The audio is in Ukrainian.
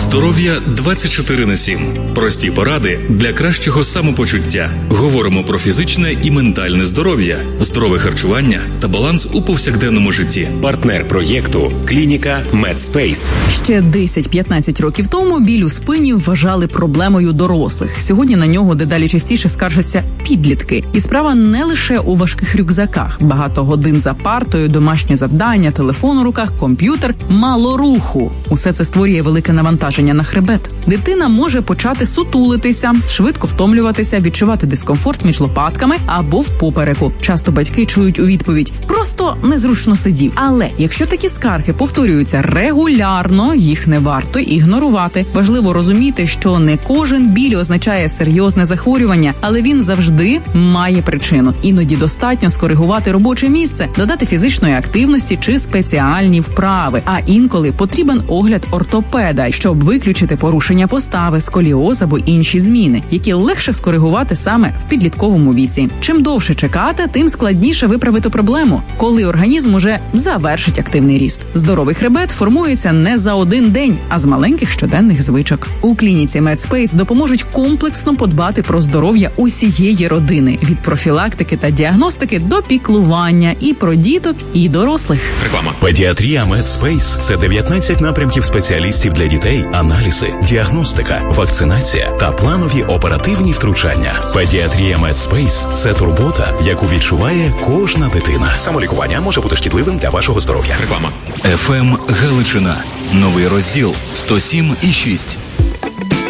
Здоров'я 24/7. Прості поради для кращого самопочуття. Говоримо про фізичне і ментальне здоров'я, здорове харчування та баланс у повсякденному житті. Партнер проєкту – клініка MedSpace. Ще 10-15 років тому біль у спині вважали проблемою дорослих. Сьогодні на нього дедалі частіше скаржаться підлітки. І справа не лише у важких рюкзаках. Багато годин за партою, домашні завдання, телефон у руках, комп'ютер, мало руху. Усе це створює велике навантаження на хребет. Дитина може почати сутулитися, швидко втомлюватися, відчувати дискомфорт між лопатками або в попереку. Часто батьки чують у відповідь: «Просто незручно сидів». Але якщо такі скарги повторюються регулярно, їх не варто ігнорувати. Важливо розуміти, що не кожен біль означає серйозне захворювання, але він завжди має причину. Іноді достатньо скоригувати робоче місце, додати фізичної активності чи спеціальні вправи. А інколи потрібен огляд ортопеда, щоб виключити порушення постави, сколіоз або інші зміни, які легше скоригувати саме в підлітковому віці. Чим довше чекати, тим складніше виправити проблему, коли організм уже завершить активний ріст. Здоровий хребет формується не за один день, а з маленьких щоденних звичок. У клініці MedSpace допоможуть комплексно подбати про здоров'я усієї родини, від профілактики та діагностики до піклування і про діток, і дорослих. Реклама. Педіатрія MedSpace – це 19 напрямків спеціалістів для дітей, аналізи, діагностика, вакцинація та планові оперативні втручання. Педіатрія MedSpace – це турбота, яку відчуває кожна дитина. Самолікування може бути шкідливим для вашого здоров'я. Реклама. ФМ Галичина. Новий розділ 107,6.